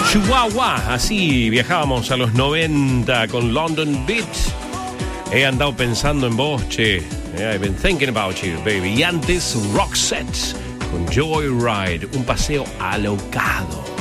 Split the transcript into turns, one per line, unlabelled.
Chihuahua, así viajábamos a los 90 con London Beat. He andado pensando en vos, che. I've been thinking about you, baby. Y antes, Roxette con Joyride, un paseo alocado.